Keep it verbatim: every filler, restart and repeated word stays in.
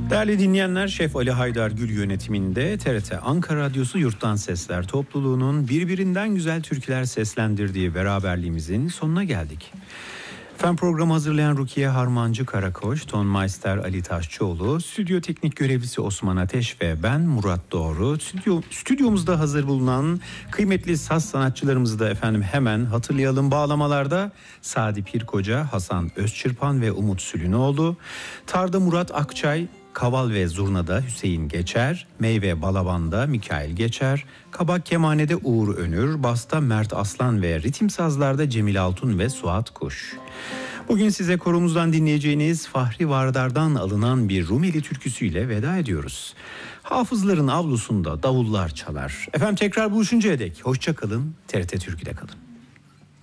Değerli dinleyenler, Şef Ali Haydar Gül yönetiminde T R T Ankara Radyosu Yurttan Sesler topluluğunun birbirinden güzel türküler seslendirdiği beraberliğimizin sonuna geldik. Fen programı hazırlayan Rukiye Harmancı Karakoç, Tonmeister Ali Taşçıoğlu, stüdyo teknik görevlisi Osman Ateş ve ben Murat Doğru. Stüdyo, stüdyomuzda hazır bulunan kıymetli saz sanatçılarımızı da efendim hemen hatırlayalım. Bağlamalarda Sadi Pirkoca, Hasan Özçırpan ve Umut Sülünoğlu. Tarda Murat Akçay, Kaval ve Zurna'da Hüseyin Geçer, Meyve Balaban'da Mikail Geçer, Kabak Kemane'de Uğur Önür, Basta Mert Aslan ve ritim sazlarda Cemil Altun ve Suat Kuş. Bugün size koromuzdan dinleyeceğiniz Fahri Vardar'dan alınan bir Rumeli türküsüyle veda ediyoruz. Hafızların avlusunda davullar çalar. Efendim tekrar buluşuncaya dek hoşça kalın, T R T Türkü'de kalın.